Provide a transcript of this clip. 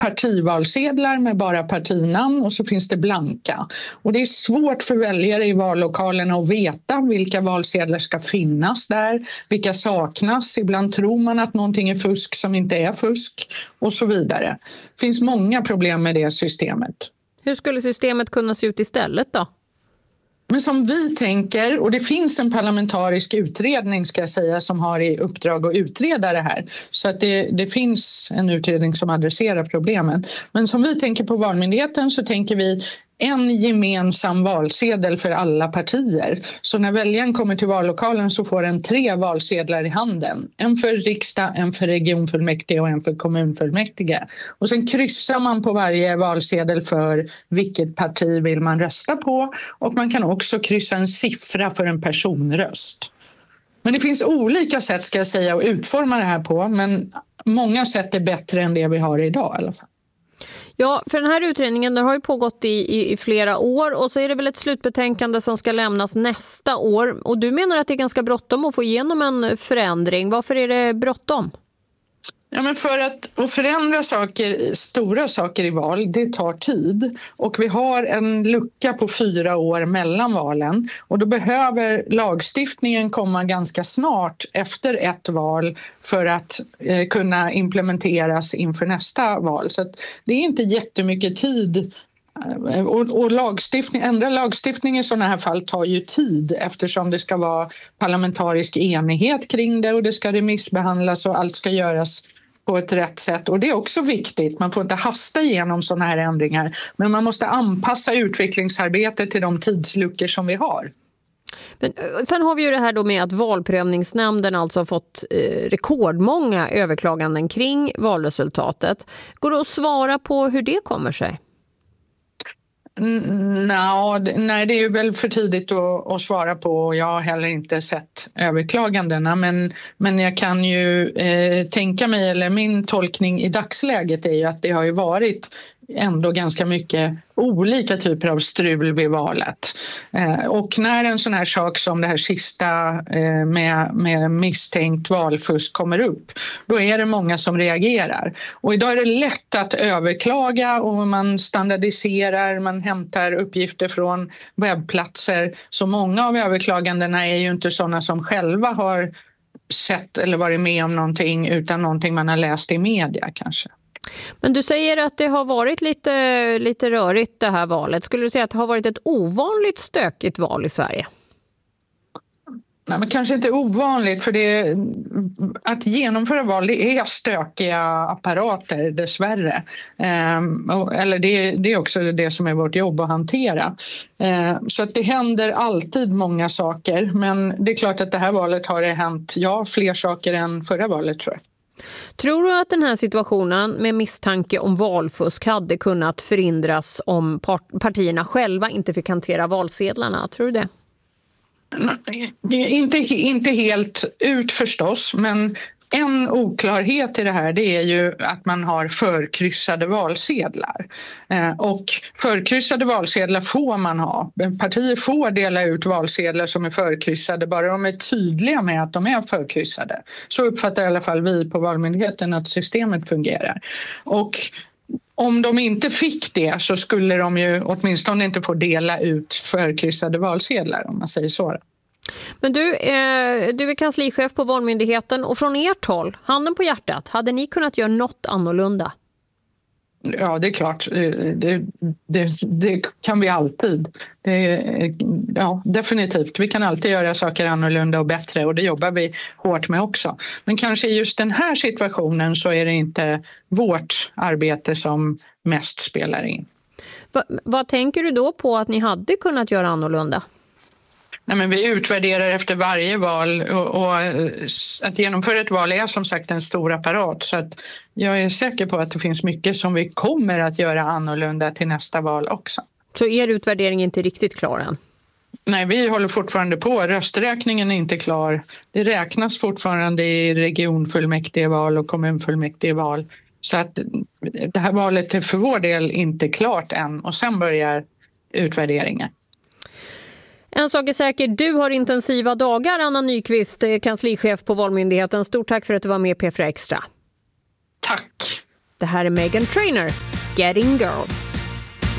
partivalsedlar med bara partinamn och så finns det blanka. Och det är svårt för väljare i vallokalerna att veta vilka valsedlar ska finnas där, vilka saknas. Ibland tror man att någonting är fusk som inte är fusk och så vidare. Det finns många problem med det systemet. Hur skulle systemet kunna se ut istället då? Men som vi tänker, och det finns en parlamentarisk utredning ska jag säga som har i uppdrag att utreda det här. Så att det finns en utredning som adresserar problemen. Men som vi tänker på Valmyndigheten så tänker vi en gemensam valsedel för alla partier. Så när väljaren kommer till vallokalen så får den 3 valsedlar i handen. En för riksdag, en för regionfullmäktige och en för kommunfullmäktige. Och sen kryssar man på varje valsedel för vilket parti vill man rösta på. Och man kan också kryssa en siffra för en personröst. Men det finns olika sätt ska jag säga att utforma det här på. Men många sätt är bättre än det vi har idag i alla fall. Ja, för den här utredningen den har ju pågått i flera år och så är det väl ett slutbetänkande som ska lämnas nästa år. Och du menar att det är ganska bråttom att få igenom en förändring. Varför är det bråttom? Ja, men för att förändra stora saker i val, det tar tid. Och vi har en lucka på 4 år mellan valen. Och då behöver lagstiftningen komma ganska snart efter ett val för att kunna implementeras inför nästa val. Så att det är inte jättemycket tid. Och ändra lagstiftning i sådana här fall tar ju tid eftersom det ska vara parlamentarisk enighet kring det och det ska remissbehandlas och allt ska göras på ett rätt sätt. Och det är också viktigt. Man får inte hasta igenom sådana här ändringar. Men man måste anpassa utvecklingsarbetet till de tidsluckor som vi har. Men sen har vi ju det här då med att valprövningsnämnden alltså har fått rekordmånga överklaganden kring valresultatet. Går det att svara på hur det kommer sig? Nej, det är ju väl för tidigt att svara på. Jag har heller inte sett överklagandena. Men jag kan ju tänka mig, eller min tolkning i dagsläget är ju att det har ju varit ändå ganska mycket olika typer av strul vid valet. Och när en sån här sak som det här sista med misstänkt valfusk kommer upp, då är det många som reagerar. Och idag är det lätt att överklaga och man standardiserar, man hämtar uppgifter från webbplatser. Så många av överklagandena är ju inte sådana som själva har sett eller varit med om någonting utan någonting man har läst i media kanske. Men du säger att det har varit lite rörigt det här valet. Skulle du säga att det har varit ett ovanligt stökigt val i Sverige? Nej, men kanske inte ovanligt, för att genomföra val det är stökiga apparater dessvärre. Eller det är också det som är vårt jobb att hantera. Så att det händer alltid många saker, men det är klart att det här valet har det hänt fler saker än förra valet tror jag. Tror du att den här situationen med misstanke om valfusk hade kunnat förhindras om partierna själva inte fick hantera valsedlarna? Tror du det? Inte helt ut förstås, men en oklarhet i det här det är ju att man har förkryssade valsedlar. Och förkryssade valsedlar får man ha. Partier får dela ut valsedlar som är förkryssade bara de är tydliga med att de är förkryssade. Så uppfattar i alla fall vi på Valmyndigheten att systemet fungerar. Och om de inte fick det så skulle de ju åtminstone inte få dela ut förkryssade valsedlar om man säger så. Men du är kanslichef på Valmyndigheten och från ert håll, handen på hjärtat, hade ni kunnat göra något annorlunda? Ja, det är klart. Det kan vi alltid. Ja, definitivt. Vi kan alltid göra saker annorlunda och bättre och det jobbar vi hårt med också. Men kanske i just den här situationen så är det inte vårt arbete som mest spelar in. Vad tänker du då på att ni hade kunnat göra annorlunda? Nej, men vi utvärderar efter varje val och att genomföra ett val är som sagt en stor apparat så att jag är säker på att det finns mycket som vi kommer att göra annorlunda till nästa val också. Så er utvärdering är inte riktigt klar än? Nej, vi håller fortfarande på. Rösträkningen är inte klar. Det räknas fortfarande i regionfullmäktigeval och kommunfullmäktigeval. Så att det här valet är för vår del inte klart än och sen börjar utvärderingen. En sak är säker, du har intensiva dagar, Anna Nyqvist, kanslichef på Valmyndigheten. Stort tack för att du var med i P4 Extra. Tack. Det här är Meghan Trainor, Getting Girl.